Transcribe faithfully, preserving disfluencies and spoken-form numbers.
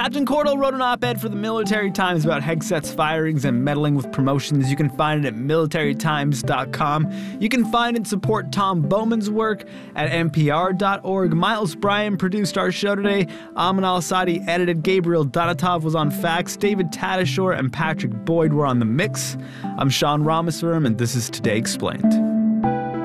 Captain Cordell wrote an op-ed for the Military Times about Hegseth's firings and meddling with promotions. You can find it at military times dot com. You can find and support Tom Bowman's work at N P R dot org. Miles Bryan produced our show today. Amin Al-Asadi edited. Gabriel Donatov was on fax. David Tadashore and Patrick Boyd were on the mix. I'm Sean Rameswaram, and this is Today Explained.